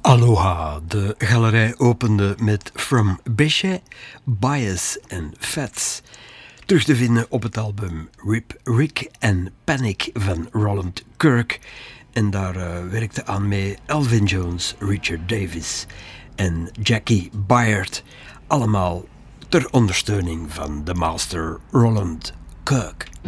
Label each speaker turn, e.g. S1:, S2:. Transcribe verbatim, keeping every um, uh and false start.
S1: Aloha, de galerij opende met From Bechet, Bias and Fats. Terug te vinden op het album Rip, Rick and Panic van Roland Kirk. En daar uh, werkte aan mee Elvin Jones, Richard Davis en Jackie Byard. Allemaal ter ondersteuning van de master Roland Kirk.